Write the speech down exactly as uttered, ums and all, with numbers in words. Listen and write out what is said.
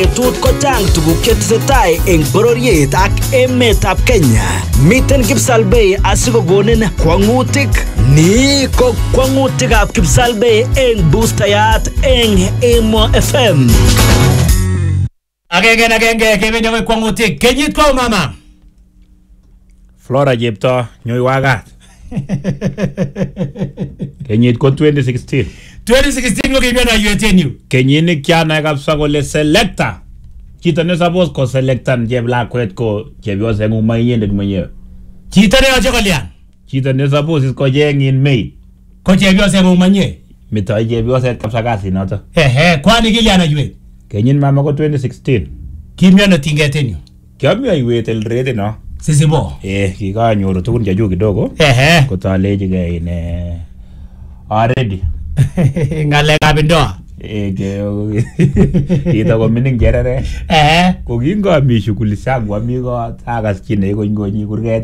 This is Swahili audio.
Tut ko chang tuguk che tesetai eng bororiet ak emetab Kenya. Miten Kipsalbei asikokonin kwangutik. Ni ko kwangutikab Kipsalbei eng boostayat eng Emo F M. Agenge agenge kebe nyoy kwangutik. Kenyit ko mama. Flora Jepto nyoy wagat. Kenyit ko twenty sixteen. twenty sixteen lo kibia na U T N U. Kenyit ni kiana kabisa kole selector. Chito ne suppose ko selectan jeb lakwet ko chepyose nguma inyendet mwenyewe. Chito ne aje kolian. Chito ne suppose ko jengin maid. Ko chepyose nguma nye. Mito chepyose kabisa kasi noto. Ehe, kwani kiliana yue. Kenyit mama ko twenty sixteen. Kimia na tingetenu. Kiamia iwet el rete no. Sisi bo. Eh, kikanyoru tukun chaju kidogo. Ehe. Kotalejige ine already. Ngale kabindoa. Eh, ito ko mining jerere. Eh. Ko kinga mi shughuli zangu amigo akas chine ko ngonyi kurget.